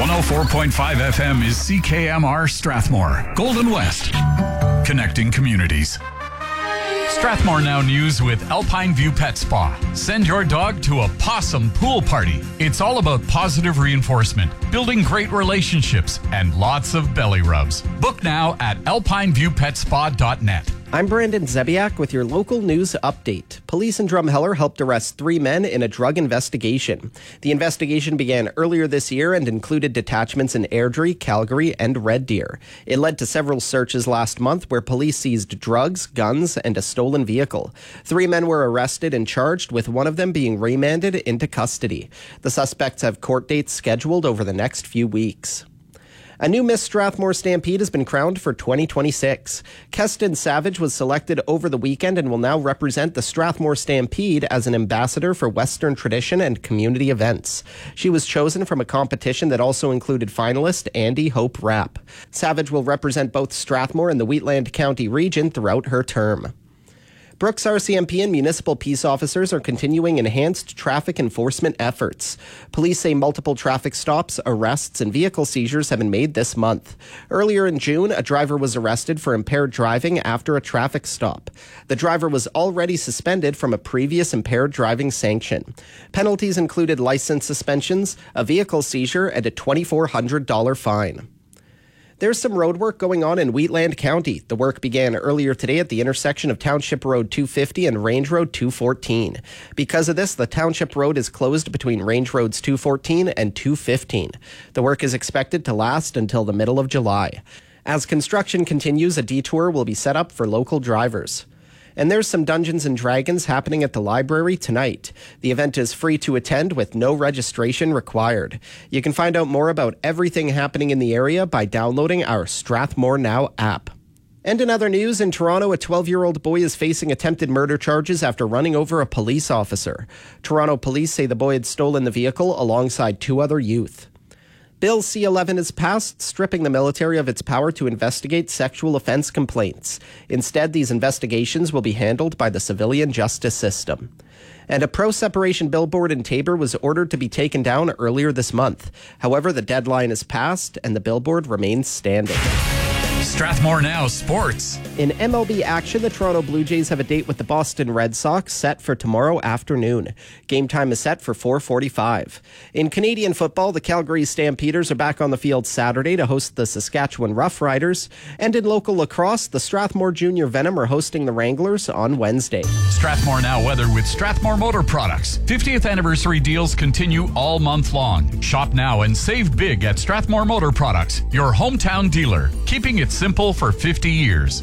104.5 FM is CKMR Strathmore, Golden West, connecting communities. Strathmore Now News with Alpine View Pet Spa. Send your dog to a possum pool party. It's all about positive reinforcement, building great relationships, and lots of belly rubs. Book now at alpineviewpetspa.net. I'm Brandon Zebiak with your local news update. Police in Drumheller helped arrest 3 men in a drug investigation. The investigation began earlier this year and included detachments in Airdrie, Calgary, and Red Deer. It led to several searches last month where police seized drugs, guns, and a stolen vehicle. 3 men were arrested and charged, with one of them being remanded into custody. The suspects have court dates scheduled over the next few weeks. A new Miss Strathmore Stampede has been crowned for 2026. Keston Savage was selected over the weekend and will now represent the Strathmore Stampede as an ambassador for Western tradition and community events. She was chosen from a competition that also included finalist Andy Hope Rapp. Savage will represent both Strathmore and the Wheatland County region throughout her term. Brooks RCMP and municipal peace officers are continuing enhanced traffic enforcement efforts. Police say multiple traffic stops, arrests, and vehicle seizures have been made this month. Earlier in June, a driver was arrested for impaired driving after a traffic stop. The driver was already suspended from a previous impaired driving sanction. Penalties included license suspensions, a vehicle seizure, and a $2,400 fine. There's some road work going on in Wheatland County. The work began earlier today at the intersection of Township Road 250 and Range Road 214. Because of this, the Township Road is closed between Range Roads 214 and 215. The work is expected to last until the middle of July. As construction continues, a detour will be set up for local drivers. And there's some Dungeons & Dragons happening at the library tonight. The event is free to attend with no registration required. You can find out more about everything happening in the area by downloading our Strathmore Now app. And in other news, in Toronto, a 12-year-old boy is facing attempted murder charges after running over a police officer. Toronto police say the boy had stolen the vehicle alongside 2 other youth. Bill C-11 is passed, stripping the military of its power to investigate sexual offense complaints. Instead, these investigations will be handled by the civilian justice system. And a pro-separation billboard in Taber was ordered to be taken down earlier this month. However, the deadline is passed and the billboard remains standing. Strathmore Now Sports. In MLB action, the Toronto Blue Jays have a date with the Boston Red Sox set for tomorrow afternoon. Game time is set for 4:45. In Canadian football, the Calgary Stampeders are back on the field Saturday to host the Saskatchewan Roughriders. And in local lacrosse, the Strathmore Junior Venom are hosting the Wranglers on Wednesday. Strathmore Now weather with Strathmore Motor Products. 50th anniversary deals continue all month long. Shop now and save big at Strathmore Motor Products, your hometown dealer, keeping it simple for 50 years.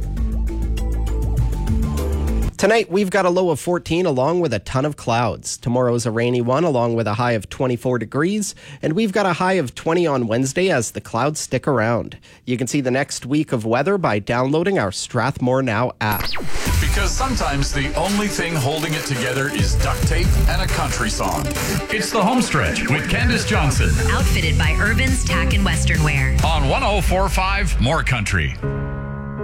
Tonight, we've got a low of 14 along with a ton of clouds. Tomorrow's a rainy one along with a high of 24 degrees. And we've got a high of 20 on Wednesday as the clouds stick around. You can see the next week of weather by downloading our Strathmore Now app. Because sometimes the only thing holding it together is duct tape and a country song. It's the home stretch with Candace Johnson. Outfitted by Urban's Tack and Western Wear. On 104.5 More Country.